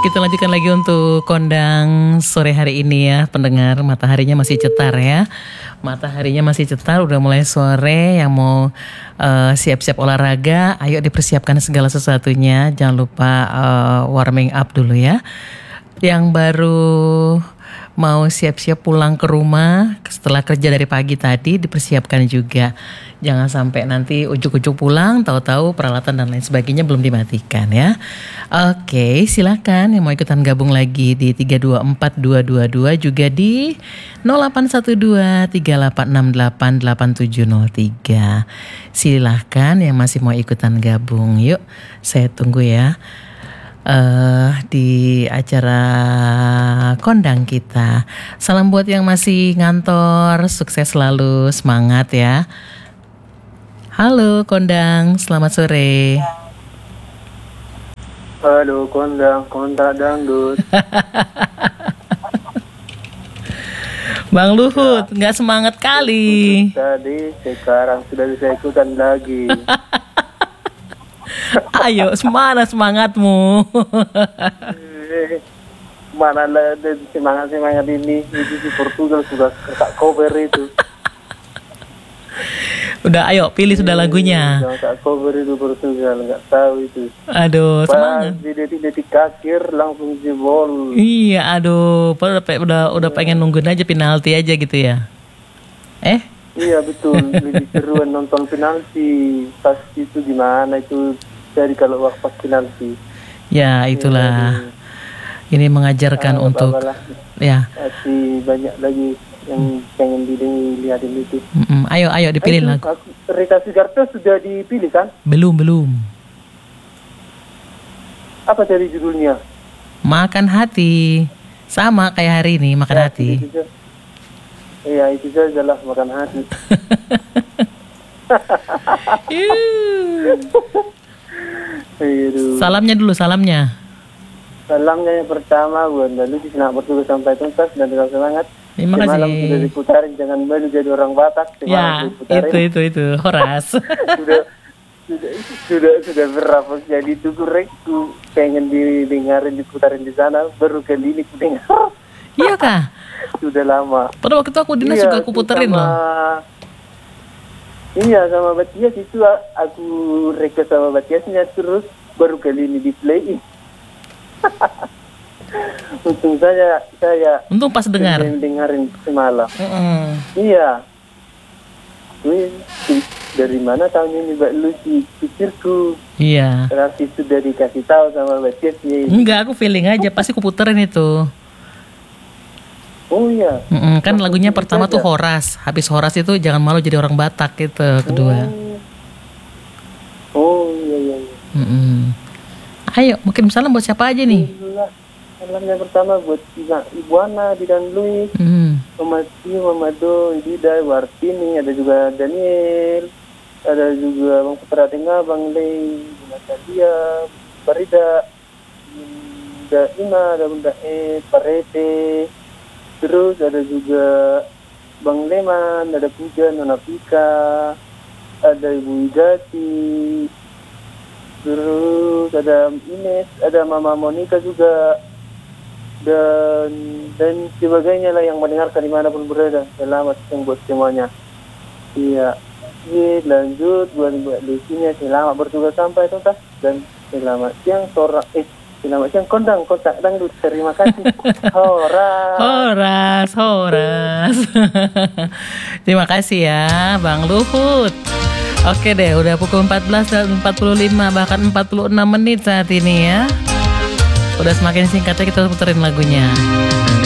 kita lanjutkan lagi untuk kondang sore hari ini ya, pendengar. Mataharinya masih cetar ya. Mataharinya masih cetar, udah mulai sore. Yang mau siap-siap olahraga, ayo dipersiapkan segala sesuatunya. Jangan lupa warming up dulu ya. Yang baru mau siap-siap pulang ke rumah setelah kerja dari pagi tadi, dipersiapkan juga. Jangan sampai nanti ujuk-ujuk pulang, tahu-tahu peralatan dan lain sebagainya belum dimatikan ya. Oke, silakan yang mau ikutan gabung lagi di 324222, juga di 081238688703. Silahkan yang masih mau ikutan gabung, yuk saya tunggu ya. Di acara kondang kita. Salam buat yang masih ngantor, sukses selalu, semangat ya. Halo kondang, selamat sore. Halo kondang, kontak dangdut. Bang Luhut, nggak semangat kali. Tadi, sekarang sudah bisa ikutan lagi. Ayo, mana semangatmu? Mana lah semangat ini di Portugal sudah tak cover itu. Udah, ayo pilih sudah lagunya. Yang tak cover itu Portugal, nggak tahu itu. Aduh, semangat. Di detik-detik akhir langsung jebol. Iya, aduh, udah pengen nungguin aja penalti aja gitu ya. Iya betul, lebih seruan nonton penalti. Pas itu gimana itu dari kalau waktu pas penalti. Ya itulah. Ini mengajarkan untuk ya. Masih banyak lagi yang pengen dilihatin itu. Ayo dipilih lagu. Rita Sigarto sudah dipilih kan? Belum. Apa dari judulnya? Makan Hati. Sama kayak hari ini, Makan Hati. Iya, itu saja lah, Makan Hati. Salamnya dulu, salamnya. Salamnya yang pertama buat Lalu di Senak Portugal sampai tuntas dan tetap semangat. Terima kasih. Semalam sudah diputarin, jangan baru jadi orang Batak. Ya, itu Horas. sudah berapa jadi itu ku pengen didengarin, diputarin di sana, baru kali ini ku dengar. Iya kah? Sudah lama. Pada waktu itu aku dinas juga aku puterin loh. Iya, sama Batias itu aku request sama Batiasnya, terus baru kali ini di play. Untung saya untung pas dengarin semalam. Iya. Dari mana tahun ini Mbak Lucy? Pikirku. Iya. Berarti sudah dikasih tahu sama Batiasnya. Enggak, aku feeling aja, pasti aku puterin itu. Oh iya. Kan lagunya pertama tuh Horas. Habis Horas itu Jangan Malu Jadi Orang Batak gitu, kedua. Oh iya. Ayo, mungkin salam buat siapa aja nih? Salam yang pertama buat Ibu Ana, Didan Louis, Mama Do, Dida, Wartini, ada juga Daniel, ada juga Bang Putra Tengah, Bang Lei, Natalia, Farida, Bunda Ima, ada Bunda Parete, terus ada juga Bang Leman, ada Puja, Nona Pika, ada Ibu Igati, terus ada Ines, ada Mama Monica juga, dan sebagainya lah yang mendengarkan dimanapun berada. Selamat siang buat semuanya. Iya, lanjut buat Lucinya, selamat bertugas sampai tuntas, dan selamat siang selamat siang kondang kontak dangdut. Terima kasih. Horas. Terima kasih ya Bang Luhut. Oke deh, udah pukul 14:45 bahkan 46 menit saat ini ya. Udah semakin singkatnya kita puterin lagunya.